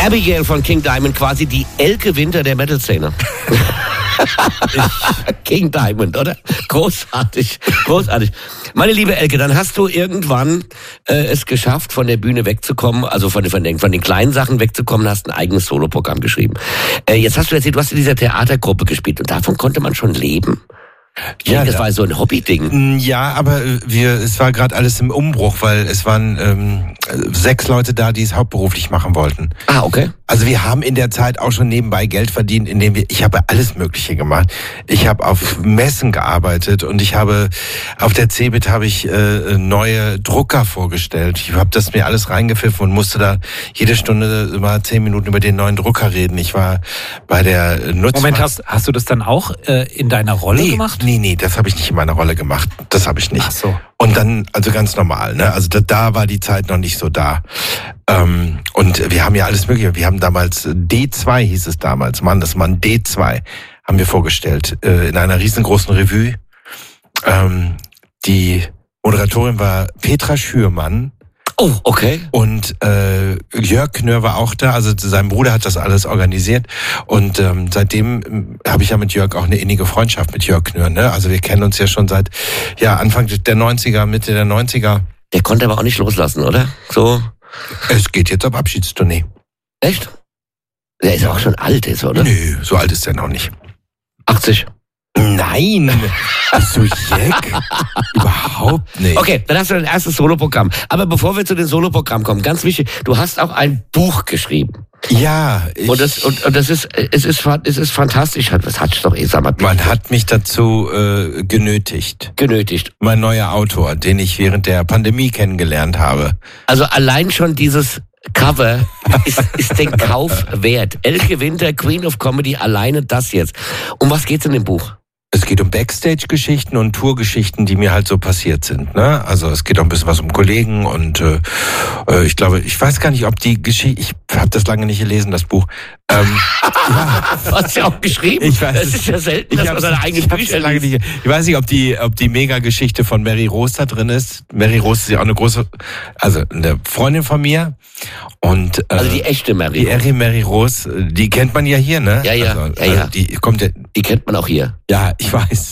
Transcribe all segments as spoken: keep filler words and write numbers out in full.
Abigail von King Diamond, quasi die Elke Winter der Metal-Szene. King Diamond, oder? Großartig, großartig. Meine liebe Elke, dann hast du irgendwann äh, es geschafft, von der Bühne wegzukommen, also von, von, den, von den kleinen Sachen wegzukommen, hast ein eigenes Soloprogramm geschrieben. Äh, jetzt hast du erzählt, du hast in dieser Theatergruppe gespielt und davon konnte man schon leben. Ich ja, denke, das war so ein Hobby-Ding. Ja, aber wir, es war gerade alles im Umbruch, weil es waren ähm, sechs Leute da, die es hauptberuflich machen wollten. Ah, okay. Also wir haben in der Zeit auch schon nebenbei Geld verdient, indem wir, ich habe alles Mögliche gemacht. Ich habe auf Messen gearbeitet und ich habe auf der CeBIT habe ich äh, neue Drucker vorgestellt. Ich habe das mir alles reingepfiffen und musste da jede Stunde immer zehn Minuten über den neuen Drucker reden. Ich war bei der Nutzung. Moment, hast, hast du das dann auch äh, in deiner Rolle nee, gemacht? Nee, nee, das habe ich nicht in meiner Rolle gemacht. Das habe ich nicht. Ach so. Und dann, also ganz normal, ne? Also da, da war die Zeit noch nicht so da. Ähm, und wir haben ja alles Mögliche. Wir haben damals, D zwei hieß es damals, Mann, das Mann D zwei, haben wir vorgestellt, äh, in einer riesengroßen Revue. Ähm, die Moderatorin war Petra Schürmann. Oh, okay. Und äh, Jörg Knör war auch da, also sein Bruder hat das alles organisiert. Und ähm, seitdem ähm, habe ich ja mit Jörg auch eine innige Freundschaft mit Jörg Knör. Ne? Also wir kennen uns ja schon seit ja Anfang der neunziger, Mitte der neunziger. Der konnte aber auch nicht loslassen, oder? So. Es geht jetzt auf Abschiedstournee. Echt? Der ist ja auch schon alt, ist, oder? Nö, so alt ist er noch nicht. achtzig. Nein, bist du Jack? Überhaupt nicht. Okay, dann hast du dein erstes Soloprogramm. Aber bevor wir zu den Soloprogrammen kommen, ganz wichtig, du hast auch ein Buch geschrieben. Ja. Ich und das und, und das ist es ist es ist fantastisch. Was hat's doch eh, sag mal. Man hat mich dazu äh, genötigt. Genötigt. Mein neuer Autor, den ich während der Pandemie kennengelernt habe. Also allein schon dieses Cover ist, ist den Kauf wert. Elke Winter, Queen of Comedy, alleine das jetzt. Um was geht's in dem Buch? Es geht um Backstage-Geschichten und Tourgeschichten, die mir halt so passiert sind. Ne? Also es geht auch ein bisschen was um Kollegen und äh, ich glaube, ich weiß gar nicht, ob die Geschichte, ich habe das lange nicht gelesen, das Buch. Ähm, ja. Hast du ja auch geschrieben? Ich weiß, das ist ja selten, dass man seine eigenen Bücher lange nicht. Ich weiß nicht, ob die, ob die Mega-Geschichte von Mary Rose da drin ist. Mary Rose ist ja auch eine große, also eine Freundin von mir. Und, äh, also die echte Mary Rose. Die Mary Rose, die kennt man ja hier, ne? Ja, ja, also, ja, ja. Also die kommt ja, die kennt man auch hier. Ja, ich weiß.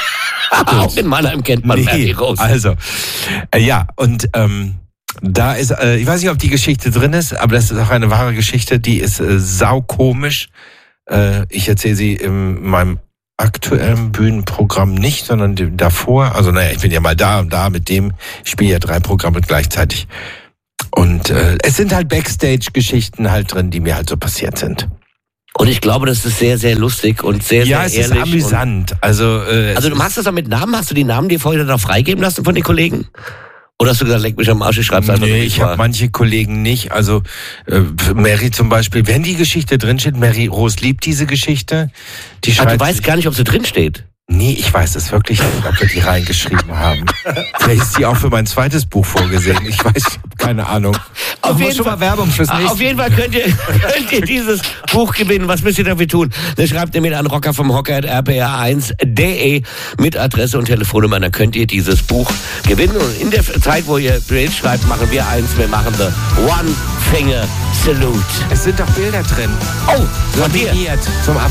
Auch in Mannheim kennt man nee, Mary Rose. Also, äh, ja, und ähm, da ist, äh, ich weiß nicht, ob die Geschichte drin ist, aber das ist auch eine wahre Geschichte, die ist äh, saukomisch. Äh, ich erzähle sie in meinem aktuellen Bühnenprogramm nicht, sondern die, davor. Also naja, ich bin ja mal da und da mit dem, ich spiele ja drei Programme gleichzeitig. Und äh, es sind halt Backstage-Geschichten halt drin, die mir halt so passiert sind. Und ich glaube, das ist sehr, sehr lustig und sehr, ja, sehr ehrlich. Ja, es ist amüsant. Also, äh, also du machst das auch mit Namen? Hast du die Namen dir vorher noch freigeben lassen von den Kollegen? Oder hast du gesagt, leck mich am Arsch, ich schreib's einfach nee, nur. ich habe manche Kollegen nicht. Also äh, Mary zum Beispiel, wenn die Geschichte drinsteht, Mary Rose liebt diese Geschichte. Die Ach, du weißt gar nicht, ob sie drinsteht? Nee, ich weiß es wirklich nicht, ob wir die reingeschrieben haben. Vielleicht ist die auch für mein zweites Buch vorgesehen. Ich weiß, keine Ahnung. Auf jeden, schon mal Werbung fürs nächste. Auf jeden Fall könnt ihr, könnt ihr dieses Buch gewinnen. Was müsst ihr dafür tun? Dann schreibt ihr mir an rocker vom Hocker at r p r eins punkt d e mit Adresse und Telefonnummer. Dann könnt ihr dieses Buch gewinnen. Und in der Zeit, wo ihr Bild schreibt, machen wir eins. Wir machen the One Finger Salute. Es sind doch Bilder drin. Oh, von dir. Zum